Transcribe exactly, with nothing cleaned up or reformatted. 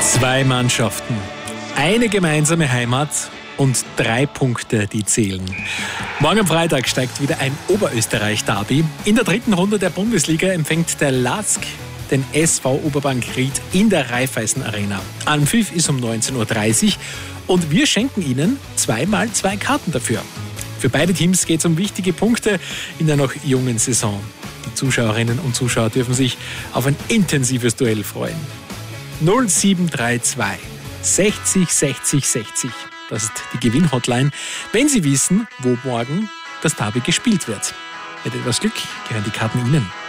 Zwei Mannschaften, eine gemeinsame Heimat und drei Punkte, die zählen. Morgen am Freitag steigt wieder ein Oberösterreich-Derby. In der dritten Runde der Bundesliga empfängt der Lask den S V Oberbank Ried in der Raiffeisen Arena. Anpfiff ist um neunzehn Uhr dreißig und wir schenken Ihnen zweimal zwei Karten dafür. Für beide Teams geht es um wichtige Punkte in der noch jungen Saison. Die Zuschauerinnen und Zuschauer dürfen sich auf ein intensives Duell freuen. null sieben drei zwei sechzig sechzig sechzig. Das ist die Gewinn-Hotline, wenn Sie wissen, wo morgen das Derby gespielt wird. Mit etwas Glück gehören die Karten Ihnen.